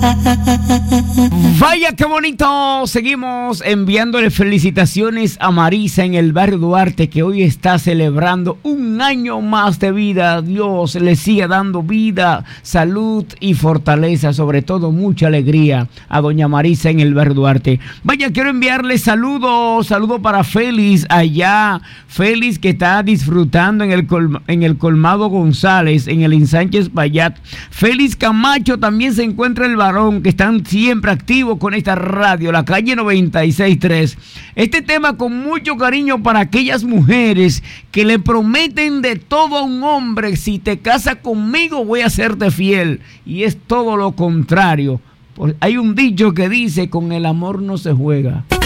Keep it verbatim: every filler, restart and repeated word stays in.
Vaya qué bonito. Seguimos enviándole felicitaciones a Marisa en el barrio Duarte, que hoy está celebrando un año más de vida. Dios le siga dando vida, salud y fortaleza, sobre todo mucha alegría a doña Marisa en el barrio Duarte. Vaya, quiero enviarle saludos, saludos para Félix allá. Félix que está disfrutando en el, colma, en el Colmado González, en el Ensánchez Payat. Félix Camacho también se encuentra el varón, que están siempre activos con esta radio, la calle noventa y seis tres. Este tema con mucho cariño para aquellas mujeres que le prometen de todo a un hombre: si te casas conmigo voy a serte fiel, y es todo lo contrario. Hay un dicho que dice: con el amor no se juega.